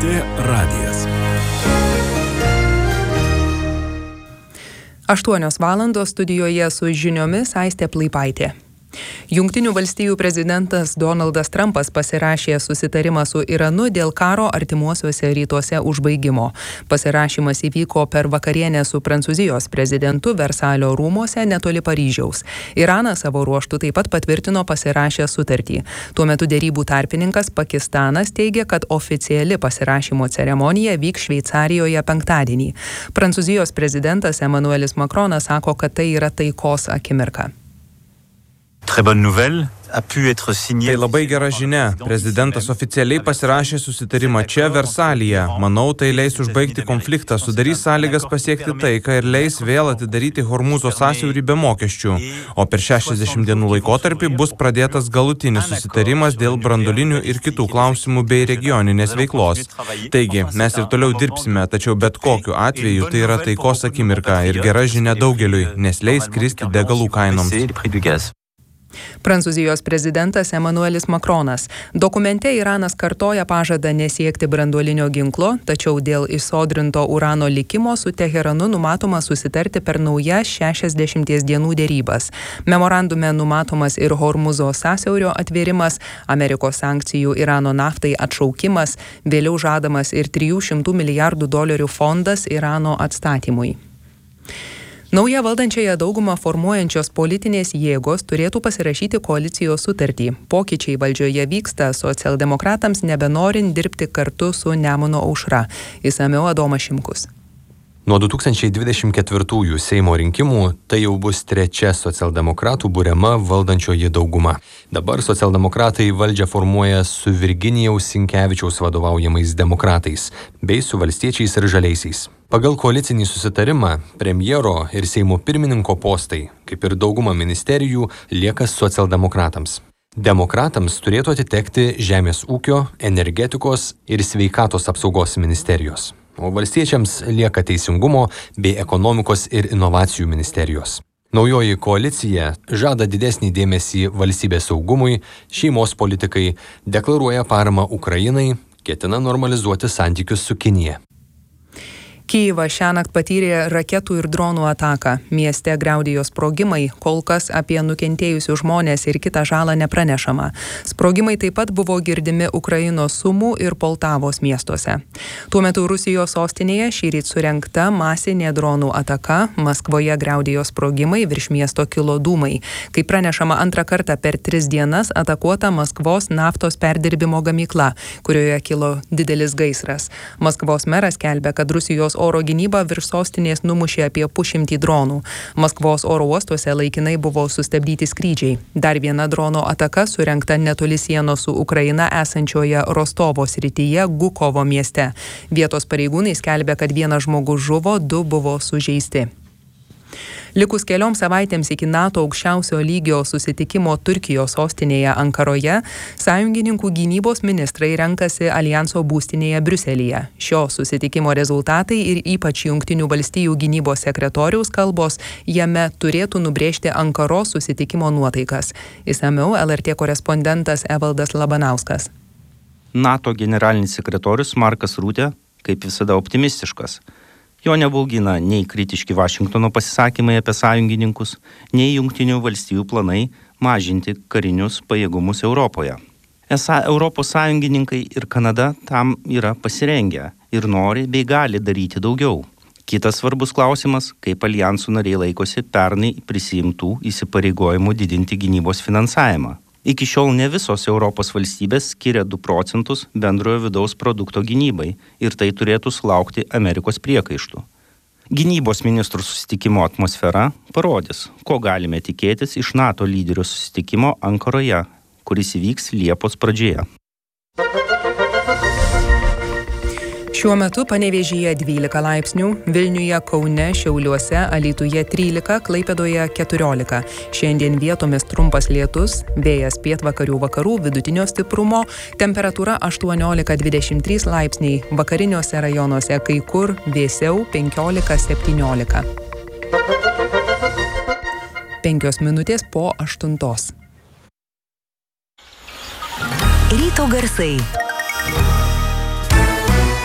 LRT radijas. 8 valandos studijoje su žiniomis Aistė Plaipaitė. Jungtinių valstijų prezidentas Donaldas Trumpas pasirašė susitarimą su Iranu dėl karo artimuosiuose rytuose užbaigimo. Pasirašymas įvyko per vakarienę su Prancūzijos prezidentu Versalio rūmuose netoli Paryžiaus. Iranas savo ruožtu taip pat patvirtino pasirašę sutartį. Tuo metu derybų tarpininkas Pakistanas teigia, kad oficiali pasirašymo ceremonija vyks Šveicarijoje penktadienį. Prancūzijos prezidentas Emmanuelis Macronas sako, kad tai yra taikos akimirka. Très bonne nouvelle. Tai labai gera žinia. Prezidentas oficialiai pasirašė susitarimą čia Versalyje. Manau, tai leis užbaigti konfliktą, sudarys sąlygas pasiekti taiką ir leis vėl atidaryti Hormūzo sąsiaurį be mokesčių. O per 60 dienų laikotarpį bus pradėtas galutinis susitarimas dėl branduolinių ir kitų klausimų bei regioninės veiklos. Taigi, mes ir toliau dirbsime, tačiau bet kokiu atveju tai yra taikos akimirka ir gera žinia daugeliui, nes leis kristi degalų kainoms. Prancūzijos prezidentas Emmanuelis Macronas. Dokumente Iranas kartoja pažadą nesiekti branduolinio ginklo, tačiau dėl išsodrinto urano likimo su Teheranu numatoma susitarti per naujas 60 dienų derybas. Memorandume numatomas ir Hormūzo sąsiaurio atvėrimas, Amerikos sankcijų Irano naftai atšaukimas, vėliau žadamas ir $300 milijardų fondas Irano atstatymui. Naują valdančiąją daugumą formuojančios politinės jėgos turėtų pasirašyti koalicijos sutartį. Pokyčiai valdžioje vyksta socialdemokratams nebenorint dirbti kartu su Nemuno aušra. Išsamiau Adomas Šimkus. Nuo 2024 Seimo rinkimų tai jau bus trečia socialdemokratų buriama valdančioji dauguma. Dabar socialdemokratai valdžią formuoja su Virginijaus Sinkevičiaus vadovaujamais demokratais bei su valstiečiais ir žaliaisiais. Pagal koalicinį susitarimą premjero ir Seimo pirmininko postai, kaip ir dauguma ministerijų, lieka socialdemokratams. Demokratams turėtų atitekti Žemės ūkio, energetikos ir sveikatos apsaugos ministerijos. O valstiečiams lieka Teisingumo bei Ekonomikos ir inovacijų ministerijos. Naujoji koalicija žada didesnį dėmesį valstybės saugumui, šeimos politikai, deklaruoja paramą Ukrainai, ketina normalizuoti santykius su Kinija. Kijevas šiąnakt patyrė raketų ir dronų ataką. Mieste griaudėjo sprogimai, kol kas apie nukentėjusius žmonės ir kitą žalą nepranešama. Sprogimai taip pat buvo girdimi Ukrainos Sumų ir Poltavos miestuose. Tuo metu Rusijos sostinėje šįryt surengta masinė dronų ataka, Maskvoje griaudėjo sprogimai, virš miesto kilo dūmai. Kaip pranešama, antrą kartą per 3 dienas atakuota Maskvos naftos perdirbimo gamykla, kurioje kilo didelis gaisras. Maskvos meras skelbia, kad Rusijos oro gynyba virš sostinės numušė apie 100 dronų. Maskvos oro uostuose laikinai buvo sustabdyti skrydžiai. Dar viena drono ataka surengta netoli sienos su Ukraina esančioje Rostovo srityje Gukovo mieste. Vietos pareigūnai skelbia, kad 1 žmogus žuvo, 2 buvo sužeisti. Likus kelioms savaitėms iki NATO aukščiausio lygio susitikimo Turkijos sostinėje Ankaroje, sąjungininkų gynybos ministrai renkasi aljanso būstinėje Briuselyje. Šio susitikimo rezultatai ir ypač Jungtinių valstijų gynybos sekretoriaus kalbos jame turėtų nubrėžti Ankaros susitikimo nuotaikas. Išsamiau LRT korespondentas Evaldas Labanauskas. NATO generalinis sekretorius Markas Rutė, kaip visada optimistiškas. Jo nebaugina nei kritiški Vašingtono pasisakymai apie sąjungininkus, nei Jungtinių valstijų planai mažinti karinius pajėgumus Europoje. Esą Europos sąjungininkai ir Kanada tam yra pasirengę ir nori bei gali daryti daugiau. Kitas svarbus klausimas, kaip aljansų nariai laikosi pernai prisiimtų įsipareigojimų didinti gynybos finansavimą. Iki šiol ne visos Europos valstybės skiria 2% bendrojo vidaus produkto gynybai ir tai turėtų sulaukti Amerikos priekaištų. Gynybos ministrų susitikimo atmosfera parodys, ko galime tikėtis iš NATO lyderių susitikimo Ankaroje, kuris įvyks Liepos pradžioje. Šiuo metu Panevėžyje 12 laipsnių, Vilniuje, Kaune, Šiauliuose, Alytuje 13, Klaipėdoje 14. Šiandien vietomis trumpas lietus, vėjas pietvakarių vakarų vidutinio stiprumo, temperatūra 18-23 laipsniai, vakariniuose rajonuose kai kur vėsiau 15-17. 5 minutės po 8. Ryto garsai.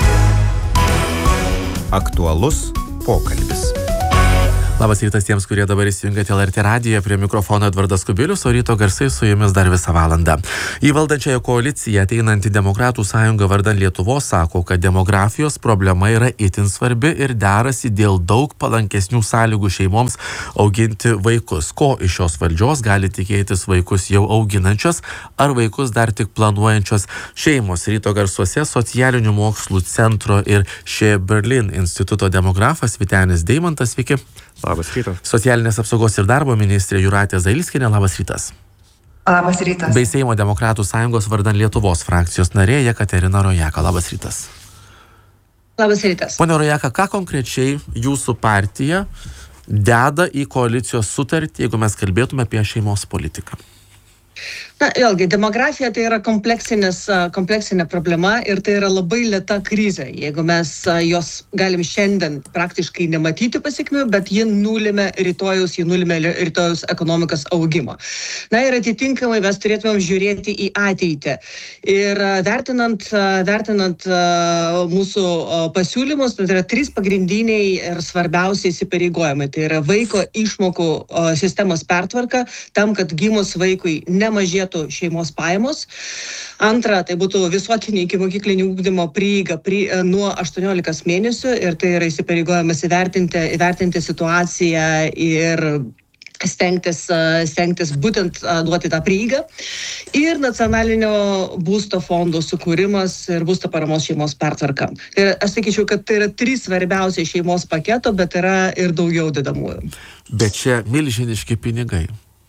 Aktualus pokalbis. Labas rytas tiems, kurie dabar įsijungėte LRT radiją, prie mikrofono Edvardas Kubilius, o ryto garsai su jumis dar visą valandą. Į valdančiąją koaliciją ateinanti Demokratų sąjunga vardan Lietuvos sako, kad demografijos problema yra itin svarbi ir derasi dėl daug palankesnių sąlygų šeimoms auginti vaikus. Ko iš šios valdžios gali tikėtis vaikus jau auginančios ar vaikus dar tik planuojančios šeimos? Ryto garsuose Socialinių mokslų centro ir Berlin instituto demografas Vytenis Deimantas. Sveiki. Labas rytas. Socialinės apsaugos ir darbo ministrė Jūratė Zailskienė. Labas rytas. Labas rytas. Bei Seimo Demokratų sąjungos vardan Lietuvos frakcijos narė Jekaterina Rojaka. Labas rytas. Labas rytas. Pone Rojaka, ką konkrečiai jūsų partija deda į koalicijos sutartį, jeigu mes kalbėtume apie šeimos politiką? Na, vėlgi, demografija tai yra kompleksinė problema ir tai yra labai lėta krizė. Jeigu mes jos galim šiandien praktiškai nematyti pasekmių, bet ji nulėmė rytojaus ekonomikos augimo. Na ir atitinkamai mes turėtumėm žiūrėti į ateitį. Ir vertinant mūsų pasiūlymus, tai yra 3 pagrindiniai ir svarbiausiai įsipareigojimai. Tai yra vaiko išmokų sistemos pertvarka, tam, kad gimus vaikui nemažėtų šeimos pajamos. Antra, tai būtų visuotinė ikimokyklinio ugdymo prieiga nuo 18 mėnesių ir tai yra įsipareigojimas įvertinti situaciją ir stengtis būtent duoti tą prieigą. Ir nacionalinio būsto fondo sukūrimas ir būsto paramos šeimos pertvarka. Ir aš sakyčiau, kad tai yra 3 svarbiausiai šeimos paketo, bet yra ir daugiau dedamųjų. Bet čia milžiniški pinigai.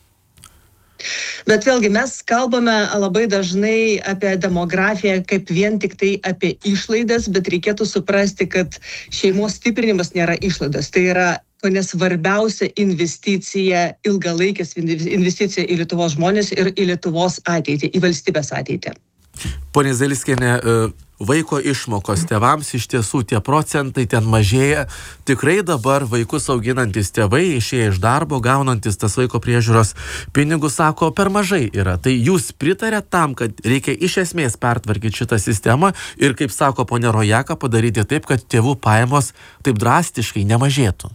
Bet vėlgi mes kalbame labai dažnai apie demografiją kaip vien tik tai apie išlaidas, bet reikėtų suprasti, kad šeimos stiprinimas nėra išlaidas. Tai yra kone svarbiausia investicija, ilgalaikės investicija į Lietuvos žmonės ir į Lietuvos ateitį, į valstybės ateitį. Pone Zailskienė, vaiko išmokos tėvams iš tiesų tie procentai ten mažėja. Tikrai dabar vaikus auginantis tėvai, išėję iš darbo, gaunantis tas vaiko priežiūros pinigus, sako, per mažai yra. Tai jūs pritarėt tam, kad reikia iš esmės pertvarkyti šitą sistemą ir, kaip sako ponia Rojaka, padaryti taip, kad tėvų pajamos taip drastiškai nemažėtų?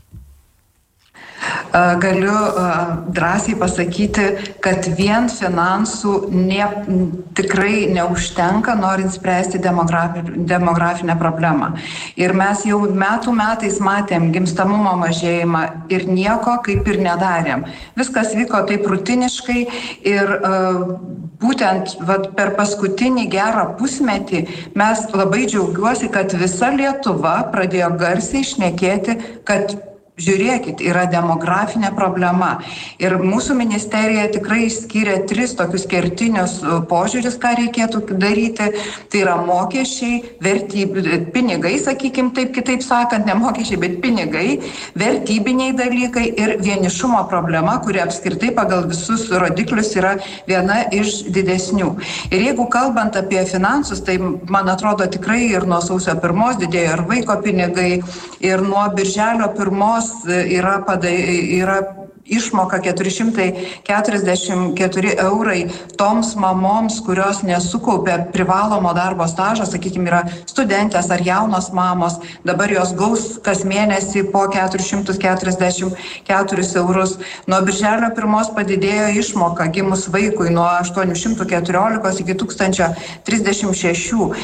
Galiu drąsiai pasakyti, kad vien finansų tikrai neužtenka, norint spręsti demografinę problemą. Ir mes jau metais matėm gimstamumo mažėjimą ir nieko kaip ir nedarėm. Viskas vyko taip rutiniškai ir būtent per paskutinį gerą pusmetį mes labai džiaugiuosi, kad visa Lietuva pradėjo garsiai šnekėti, kad žiūrėkit, yra demografinė problema. Ir mūsų ministerija tikrai išskyrė 3 tokius kertinius požiūrius, ką reikėtų daryti. Tai yra mokesčiai, pinigai, sakykim taip, kitaip sakant, ne mokesčiai, bet pinigai, vertybiniai dalykai ir vienišumo problema, kuri apskritai pagal visus rodiklius yra viena iš didesnių. Ir jeigu kalbant apie finansus, tai man atrodo tikrai ir nuo sausio 1 didėjo ir vaiko pinigai, ir nuo birželio 1 yra išmoka 444 eurai toms mamoms, kurios nesukaupė privalomo darbo stažą, sakykime, yra studentės ar jaunos mamos, dabar jos gaus kas mėnesį po 444 eurus. Nuo birželio 1 padidėjo išmoka gimus vaikui nuo 814 iki 1036.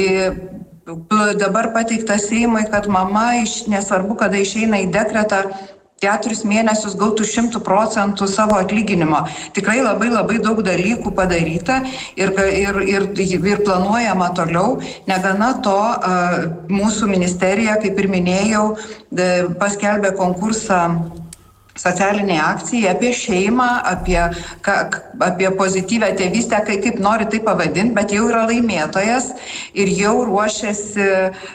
Dabar pateikta Seimui, kad mama, nesvarbu, kada išeina į dekretą, 4 mėnesius gautų 100% savo atlyginimo. Tikrai labai daug dalykų padaryta ir planuojama toliau. Negana to, mūsų ministerija, kaip ir minėjau, paskelbė konkursą socialinė akcija apie šeimą, apie pozityvę tėvystę, kaip nori tai pavadinti, bet jau yra laimėtojas ir jau ruošiasi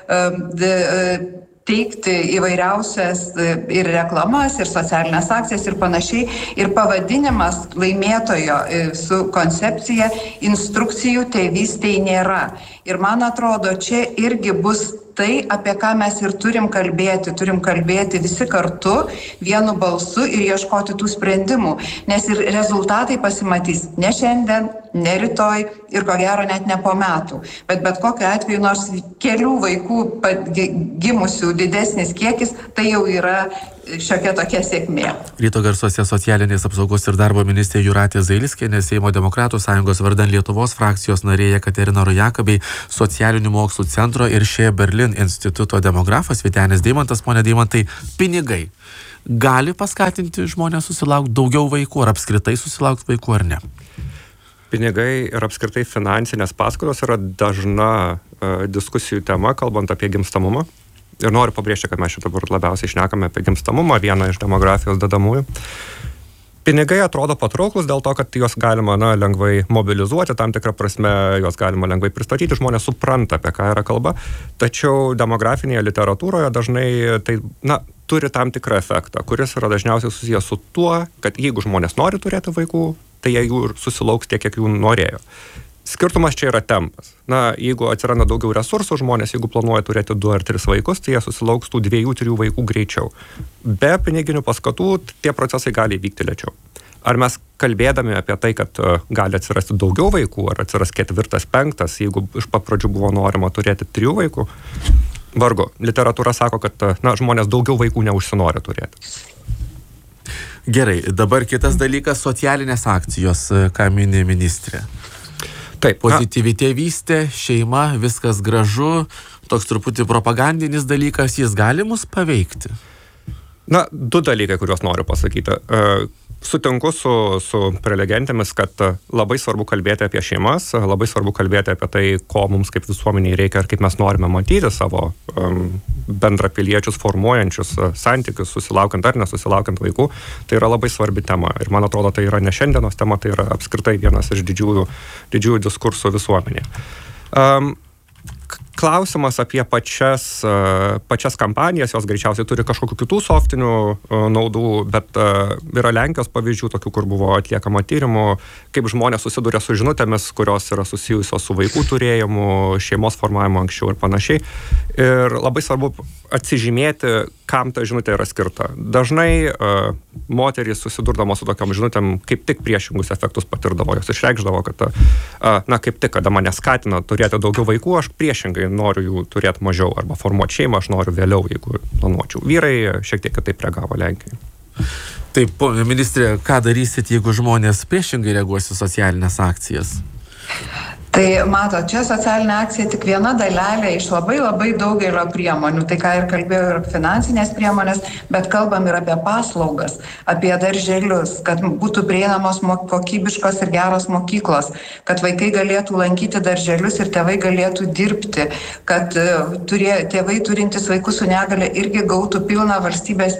teikti įvairiausias ir reklamas, ir socialinės akcijas ir panašiai. Ir pavadinimas laimėtojo su koncepcija instrukcijų tėvystei nėra. Ir man atrodo, čia irgi bus tai, apie ką mes ir turim kalbėti visi kartu, vienu balsu ir ieškoti tų sprendimų, nes ir rezultatai pasimatys ne šiandien, ne rytoj ir ko gero net ne po metų. Bet kokiu atveju, nors kelių vaikų gimusių didesnis kiekis, tai jau yra šiokia tokia sėkmė. Ryto garsuose socialinės apsaugos ir darbo ministrė Jūratė Zailskienė, Seimo demokratų sąjungos vardan Lietuvos frakcijos narė Jekaterina Rojaka bei Socialinių mokslų centro ir Šė Berlin instituto demografas Vytenis Deimantas. Pone Deimantai, pinigai gali paskatinti žmonės susilaukti daugiau vaikų ar apskritai susilaukti vaikų ar ne? Pinigai ir apskritai finansinės paskatos yra dažna diskusijų tema, kalbant apie gimstamumą. Ir noriu pabrėžti, kad mes šitą dabar labiausiai šnekame apie gimstamumą, vieną iš demografijos dedamųjų. Pinigai atrodo patrauklus dėl to, kad juos galima lengvai mobilizuoti, tam tikrą prasme juos galima lengvai pristatyti, žmonės supranta, apie ką yra kalba, tačiau demografinėje literatūroje dažnai tai, turi tam tikrą efektą, kuris yra dažniausiai susijęs su tuo, kad jeigu žmonės nori turėti vaikų, tai jie jų ir susilauks tiek, kiek jų norėjo. Skirtumas čia yra tempas. Jeigu atsiranda daugiau resursų žmonės, jeigu planuoja turėti 2 ar 3 vaikus, tai jie susilauks tų 2-3 vaikų greičiau. Be piniginių paskatų tie procesai gali vykti lėčiau. Ar mes kalbėdami apie tai, kad gali atsirasti daugiau vaikų, ar atsiras 4, 5, jeigu iš pat pradžių buvo norima turėti 3 vaikų, vargu. Literatūra sako, kad žmonės daugiau vaikų neužsinori turėti. Gerai, dabar kitas dalykas - socialinės akcijos, ką mini ministrė. Taip. Pozityvi tėvystė, šeima, viskas gražu, toks truputį propagandinis dalykas, jis gali mus paveikti? 2 dalykai, kuriuos noriu pasakyti. Sutinku su prelegentėmis, kad labai svarbu kalbėti apie šeimas, labai svarbu kalbėti apie tai, ko mums kaip visuomeniai reikia ir kaip mes norime matyti savo bendrapiliečius formuojančius santykius, susilaukiant ar nesusilaukiant vaikų. Tai yra labai svarbi tema. Ir man atrodo, tai yra ne šiandienos tema, tai yra apskritai vienas iš didžiųjų diskursų visuomenėje. Klausimas apie pačias kampanijas, jos greičiausiai turi kažkokių kitų softinių naudų, bet yra Lenkijos pavyzdžių, tokių, kur buvo atliekama tyrimų, kaip žmonės susiduria su žinutėmis, kurios yra susijusios su vaikų turėjimu, šeimos formavimu anksčiau ir panašiai. Ir labai svarbu atsižymėti, kam ta žinutė yra skirta. Dažnai moterys susidurdamos su tokiom žinutėm kaip tik priešingus efektus patirdavo. Jos išreikšdavo, kad kaip tik, kada mane skatina turėti daugiau vaikų, aš priešingai noriu jų turėti mažiau arba formuoti šeimą, aš noriu vėliau, jeigu planuočiau. Vyrai šiek tiek kitaip reagavo Lenkijai. Taip, ministrė, ką darysit, jeigu žmonės priešingai reaguos į socialinės akcijas? Tai mato, čia socialinė akcija tik viena dalelė iš labai daugelio priemonių. Tai ką ir kalbėjau, ir finansinės priemonės, bet kalbam ir apie paslaugas, apie darželius, kad būtų prieinamos kokybiškos ir geros mokyklos, kad vaikai galėtų lankyti darželius ir tėvai galėtų dirbti, kad tėvai turintys vaikus su negale irgi gautų pilną valstybės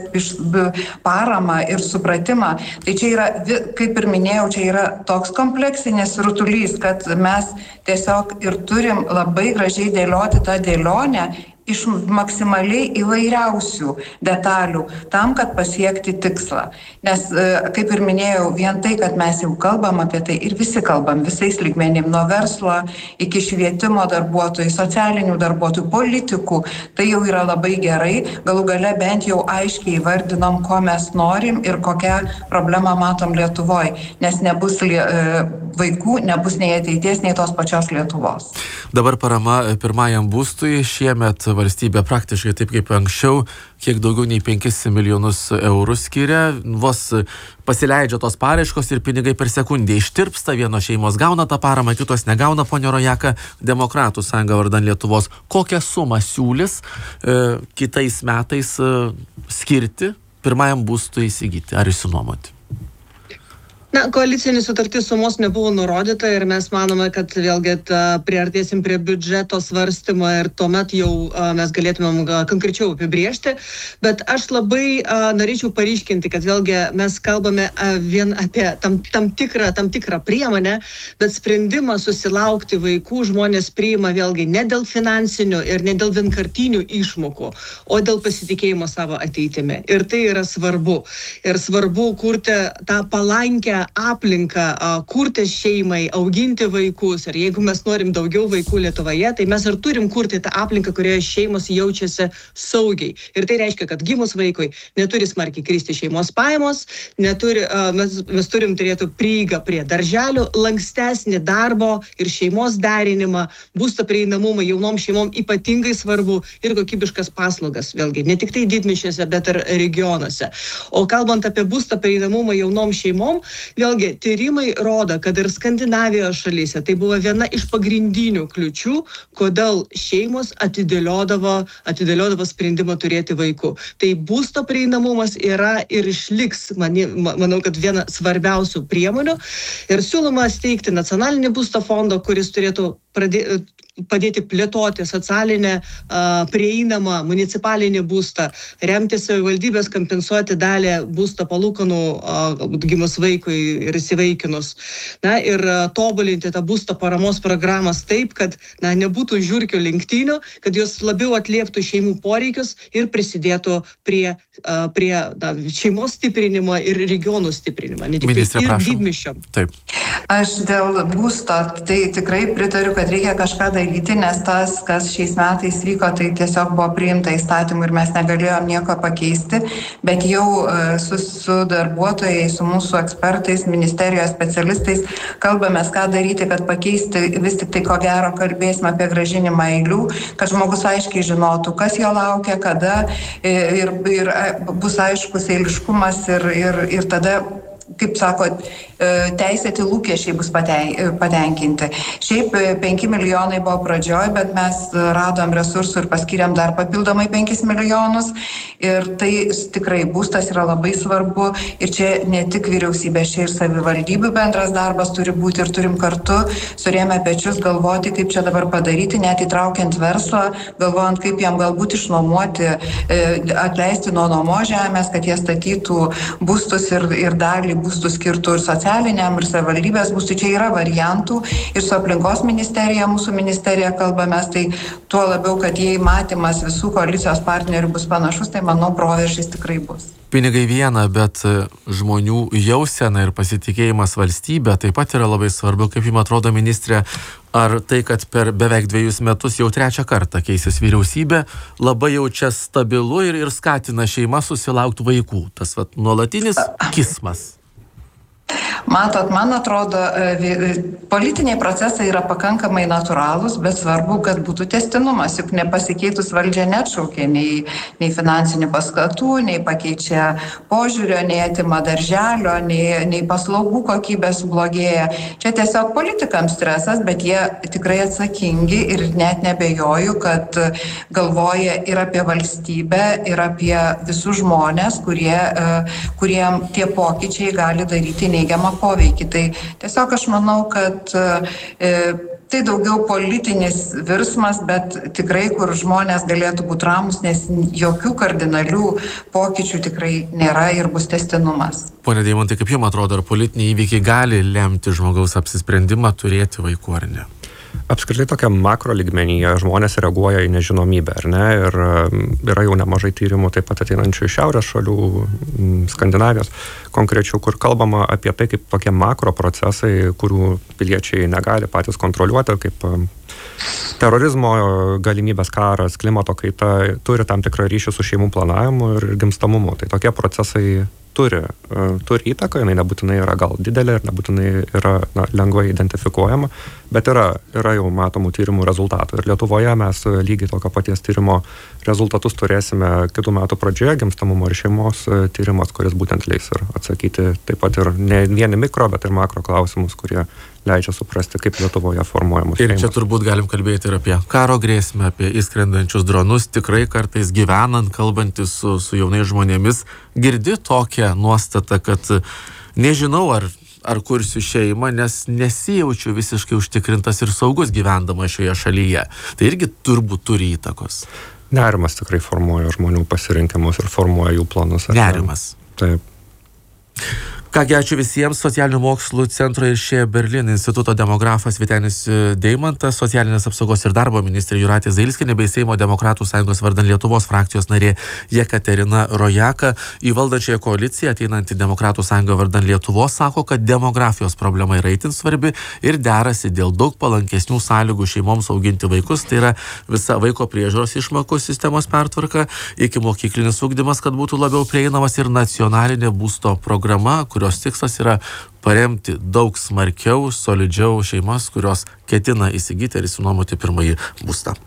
paramą ir supratimą. Tai čia yra, kaip ir minėjau, čia yra toks kompleksinis rutulys, kad mes tiesiog ir turim labai gražiai dėlioti tą dėlionę iš maksimaliai įvairiausių detalių tam, kad pasiekti tikslą. Nes, kaip ir minėjau, vien tai, kad mes jau kalbam apie tai ir visi kalbam visais lygmenim, nuo verslo iki švietimo darbuotojų, socialinių darbuotojų, politikų, tai jau yra labai gerai. Galų gale bent jau aiškiai įvardinom, ko mes norim ir kokią problemą matom Lietuvoje, nes nebus vaikų, nebus nei ateities, nei tos pačios Lietuvos. Dabar parama pirmajam būstui šiemet valstybė praktiškai taip kaip anksčiau, kiek daugiau nei 5 milijonus eurų skiria, vos pasileidžia tos paraiškos ir pinigai per sekundę ištirpsta, vienos šeimos gauna tą paramą, kitos negauna. Pone Rojaka, Demokratų sąjunga vardan Lietuvos, kokią sumą siūlys kitais metais skirti pirmajam būstui įsigyti ar išsinuomoti? Koalicinė sutartis sumos nebuvo nurodyta ir mes manome, kad vėlgi priartėsim prie biudžeto svarstymo ir tuomet jau mes galėtumėm konkrečiau apibriežti. Bet aš labai norėčiau paryškinti, kad vėlgi mes kalbame vien apie tam tikrą priemonę, bet sprendimą susilaukti vaikų žmonės priima vėlgi ne dėl finansinių ir ne dėl vienkartinių išmokų, o dėl pasitikėjimo savo ateitimi. Ir tai yra svarbu. Ir svarbu kurti tą palankę aplinką kurti šeimai, auginti vaikus. Ir jeigu mes norim daugiau vaikų Lietuvoje, tai mes ir turim kurti tą aplinką, kurioje šeimos jaučiasi saugiai. Ir tai reiškia, kad gimus vaikui neturi smarkiai kristi šeimos pajamos, mes turim turėti prieigą prie darželių, lankstesnį darbo ir šeimos derinimą, būsto prieinamumą jaunom šeimom ypatingai svarbu ir kokybiškas paslaugas, vėlgi, ne tik tai didmiesčiuose, bet ir regionuose. O kalbant apie būsto prieinamumą jaunom šeimom, vėlgi, tyrimai rodo, kad ir Skandinavijos šalyse tai buvo viena iš pagrindinių kliučių, kodėl šeimos atidėliodavo sprendimą turėti vaikų. Tai būsto prieinamumas yra ir išliks, manau, kad viena svarbiausių priemonių. Ir siūloma steigti nacionalinį būsto fondą, kuris turėtų padėti plėtoti socialinę prieinamą municipalinį būstą, remti savivaldybės, kompensuoti dalį būsto palūkanų gimus vaikui ir įsivaikinus. Ir tobulinti tą būsto paramos programas taip, kad nebūtų žiurkių lenktynių, kad jos labiau atlieptų šeimų poreikius ir prisidėtų prie šeimos stiprinimo ir regionų stiprinimo, ne tik ir didmiesčiam. Taip. Aš dėl būsto tai tikrai pritariu, kad reikia kažką daryti, nes tas, kas šiais metais vyko, tai tiesiog buvo priimta įstatymų ir mes negalėjom nieko pakeisti, bet jau su darbuotojais, su mūsų ekspertais, ministerijos specialistais kalbamės, ką daryti, kad pakeisti. Vis tik tai ko gero kalbėsime apie grąžinimą eilių, kad žmogus aiškiai žinotų, kas jo laukia, kada ir bus aiškus eiliškumas ir tada, kaip sakot, teisėti lūkesčiai bus patenkinti. Šiaip 5 milijonai buvo pradžioj, bet mes radom resursų ir paskiriam dar papildomai 5 milijonus. Ir tai tikrai būstas yra labai svarbu. Ir čia ne tik vyriausybės, čia ir savivaldybių bendras darbas turi būti ir turim kartu surėmę pečius galvoti, kaip čia dabar padaryti, net įtraukiant verslą, galvojant, kaip jam galbūt išnuomoti, atleisti nuo nuomos žemės, kad jie statytų būstus ir dalį būstų skirtų ir socialiniam, ir savivaldybės būstų. Čia yra variantų ir su aplinkos ministerija, mūsų ministerija kalbamės, tai tuo labiau, kad jei matymas visų koalicijos partnerių bus panašus, tai manau proveržys tikrai bus. Pinigai viena, bet žmonių jausena ir pasitikėjimas valstybė taip pat yra labai svarbu. Kaip jums atrodo, ministrė, ar tai, kad per beveik 2 metus jau 3 kartą keisis vyriausybė, labai jau čia stabilu ir skatina šeimą susilaukti vaikų? Tas nuolatinis kismas. Matot, man atrodo, politiniai procesai yra pakankamai natūralūs, bet svarbu, kad būtų tęstinumas, juk nepasikeitus valdžia neatšaukia nei finansinių paskatų, nei pakeičia požiūrio, nei atima darželio, nei paslaugų kokybė sublogėja. Čia tiesiog politikams stresas, bet jie tikrai atsakingi ir net nebejoju, kad galvoja ir apie valstybę, ir apie visus žmonės, kuriem tie pokyčiai gali daryti neigiamą poveikį. Tai tiesiog aš manau, kad tai daugiau politinis virsmas, bet tikrai, kur žmonės galėtų būti ramus, nes jokių kardinalių pokyčių tikrai nėra ir bus tęstinumas. Pone Deimantai, kaip jums atrodo, ar politiniai įvykiai gali lemti žmogaus apsisprendimą turėti vaikų ar ne? Apskritai tokia makro lygmenyje žmonės reaguoja į nežinomybę, ar ne? Ir yra jau nemažai tyrimų taip pat ateinančių iš šiaurės šalių, Skandinavijos konkrečių, kur kalbama apie tai, kaip tokie makro procesai, kurių piliečiai negali patys kontroliuoti, kaip terorizmo galimybės, karas, klimato kaita, turi tam tikrą ryšį su šeimų planavimu ir gimstamumu. Tai tokie procesai turi įtaką, jinai nebūtinai yra gal didelė ir nebūtinai yra lengvai identifikuojama, bet yra jau matomų tyrimų rezultatų. Ir Lietuvoje mes lygiai tokio paties tyrimo rezultatus turėsime kitų metų pradžioje, gimstamumo ir šeimos tyrimas, kuris būtent leis ir atsakyti taip pat ir ne vieni mikro, bet ir makro klausimus, kurie leidžia suprasti, kaip Lietuvoje formuojamos šeimos. Ir čia turbūt galim kalbėti ir apie karo grėsmę, apie įskrendančius dronus. Tikrai kartais gyvenant, kalbantis su jaunais žmonėmis, girdi tokią nuostatą, kad nežinau, ar kursiu šeimą, nes nesijaučiu visiškai užtikrintas ir saugus gyvendama šioje šalyje. Tai irgi turbūt turi įtakos. Nerimas tikrai formuoja žmonių pasirinkimus ir formuoja jų planus. Nerimas. Taip. Kągi, ačiū visiems. Socialinių mokslų centro ir šie Berlin instituto demografas Vytenis Deimantas, socialinės apsaugos ir darbo ministrė Jūratė Zailskienė bei Seimo demokratų sąjungos vardan Lietuvos frakcijos narė Jekaterina Rojaka. Į valdančiąją koaliciją ateinantį demokratų sąjungą vardan Lietuvos sako, kad demografijos problema yra itin svarbi ir derasi dėl daug palankesnių sąlygų šeimoms auginti vaikus. Tai yra visa vaiko priežiūros išmokų sistemos pertvarka, ikimokyklinis ugdymas, kad būtų labiau prieinamas, ir nacionalinė būsto programa, kurios tikslas yra paremti daug smarkiau, solidžiau šeimas, kurios ketina įsigyti ir išsinuomoti pirmąjį būstą.